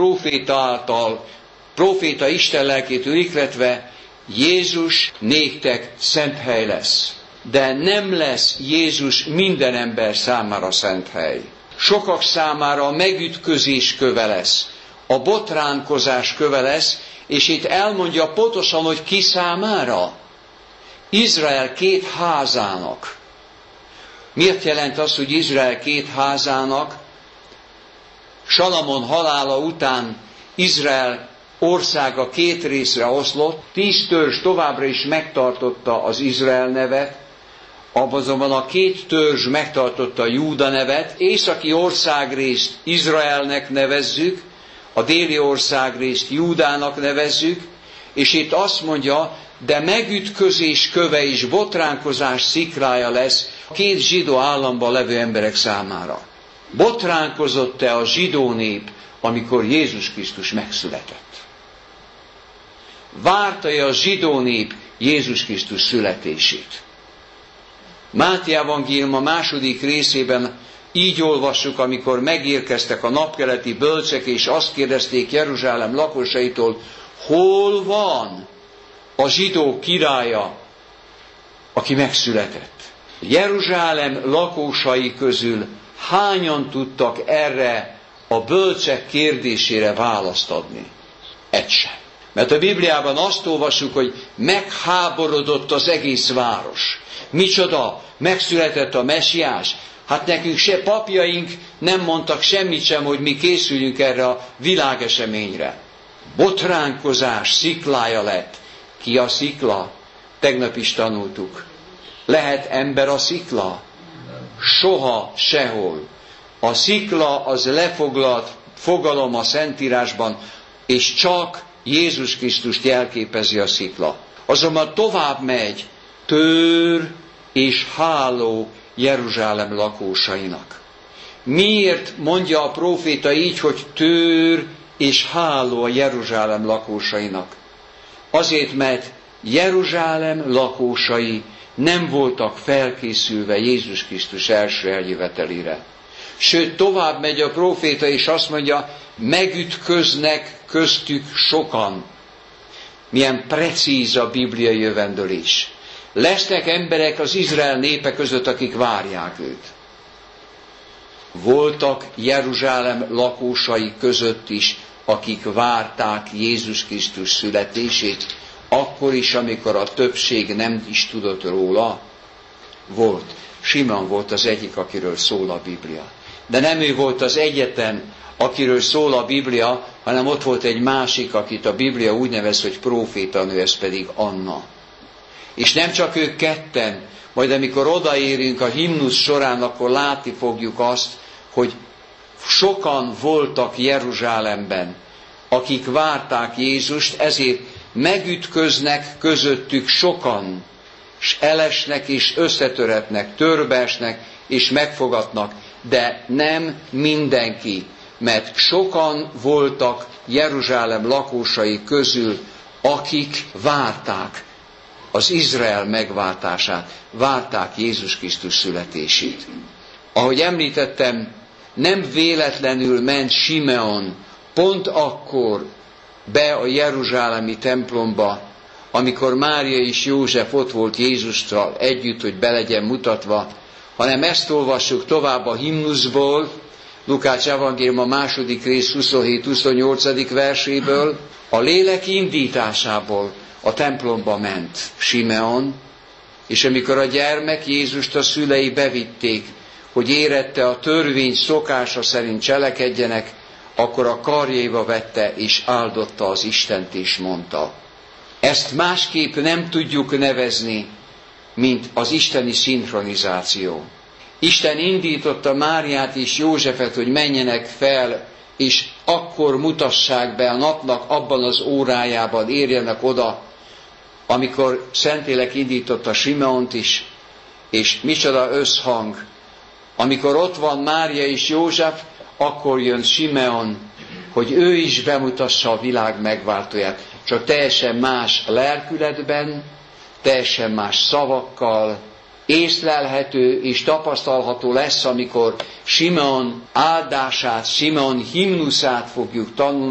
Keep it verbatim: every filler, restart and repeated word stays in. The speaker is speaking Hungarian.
próféta által, próféta Isten lelkétől ihletve, Jézus néktek szent hely lesz. De nem lesz Jézus minden ember számára szent hely. Sokak számára a megütközés köve lesz, a botránkozás köve lesz, és itt elmondja pontosan, hogy ki számára? Izrael két házának. Miért jelent az, hogy Izrael két házának? Salamon halála után Izrael országa két részre oszlott, tíz törzs továbbra is megtartotta az Izrael nevet, azonban a két törzs megtartotta Júda nevet, északi országrészt Izraelnek nevezzük, a déli országrészt Júdának nevezzük, és itt azt mondja, de megütközés köve és botránkozás sziklája lesz a két zsidó államban levő emberek számára. Botránkozott-e a zsidó nép, amikor Jézus Krisztus megszületett? Várta-e a zsidó nép Jézus Krisztus születését? Máté evangélium a második részében így olvassuk, amikor megérkeztek a napkeleti bölcsek, és azt kérdezték Jeruzsálem lakosaitól, hol van a zsidó királya, aki megszületett? Jeruzsálem lakosai közül hányan tudtak erre a bölcsek kérdésére választ adni? Egy sem. Mert a Bibliában azt olvassuk, hogy megháborodott az egész város. Micsoda? Megszületett a Mesiás? Hát nekünk se papjaink nem mondtak semmit sem, hogy mi készüljünk erre a világeseményre. Botránkozás sziklája lett. Ki a szikla? Tegnap is tanultuk. Lehet ember a szikla? Soha, sehol. A szikla az lefoglalt fogalom a Szentírásban, és csak Jézus Krisztust jelképezi a szikla. Azonban tovább megy, tőr és háló Jeruzsálem lakósainak. Miért mondja a próféta így, hogy tőr és háló a Jeruzsálem lakósainak? Azért, mert Jeruzsálem lakósai nem voltak felkészülve Jézus Krisztus első eljövetelére. Sőt, tovább megy a próféta, és azt mondja, megütköznek köztük sokan. Milyen precíz a bibliai jövendőlés. Lesznek emberek az Izrael népe között, akik várják őt. Voltak Jeruzsálem lakósai között is, akik várták Jézus Krisztus születését, akkor is, amikor a többség nem is tudott róla. Volt. Simeon volt az egyik, akiről szól a Biblia. De nem ő volt az egyetlen, akiről szól a Biblia, hanem ott volt egy másik, akit a Biblia úgy nevez, hogy prófétanő, ez pedig Anna. És nem csak ők ketten, majd amikor odaérünk a himnusz során, akkor látni fogjuk azt, hogy sokan voltak Jeruzsálemben, akik várták Jézust, ezért megütköznek közöttük sokan, s elesnek és összetöretnek, törbeesnek és megfogatnak, de nem mindenki, mert sokan voltak Jeruzsálem lakósai közül, akik várták az Izrael megváltását, várták Jézus Krisztus születését. Ahogy említettem, nem véletlenül ment Simeon pont akkor be a jeruzsálemi templomba, amikor Mária és József ott volt Jézussal együtt, hogy be legyen mutatva, hanem ezt olvassuk tovább a himnuszból, Lukács evangélium a második rész huszonhét-huszonnyolcadik verséből, a lélek indításából a templomba ment Simeon, és amikor a gyermek Jézust a szülei bevitték, hogy érette a törvény szokása szerint cselekedjenek, akkor a karjaiba vette és áldotta az Istent és mondta. Ezt másképp nem tudjuk nevezni, mint az isteni szinkronizáció. Isten indította Máriát és Józsefet, hogy menjenek fel, és akkor mutassák be a napnak abban az órájában, érjenek oda, amikor Szentlélek indította Simeont is, és micsoda összhang. Amikor ott van Mária és József, akkor jön Simeon, hogy ő is bemutassa a világ megváltóját, csak teljesen más lelkületben, teljesen más szavakkal, észlelhető és tapasztalható lesz, amikor Simeon áldását, Simeon himnuszát fogjuk tanulni,